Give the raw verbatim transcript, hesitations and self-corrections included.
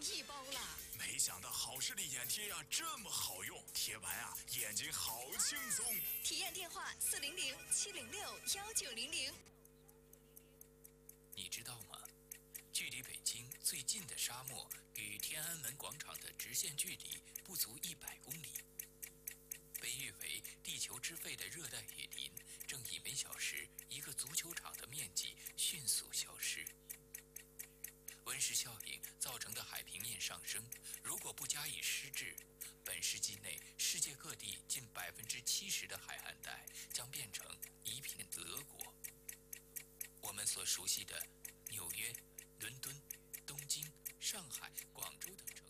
一包啦！ 没想到好视力眼贴呀、啊、这么好用，贴完啊眼睛好轻松。 体验电话四零零七零六幺九零零。 你知道吗？距离北京最近的沙漠与天安门广场的直线距离不足一百公里。被誉为地球之肺的热带雨林，正以每小时一个足球场的面积迅速消失。温室效应造成的海平面上升，如果不加以施治，本世纪内世界各地近百分之七十的海岸带将变成一片俄国。我们所熟悉的纽约、伦敦、东京、上海、广州等城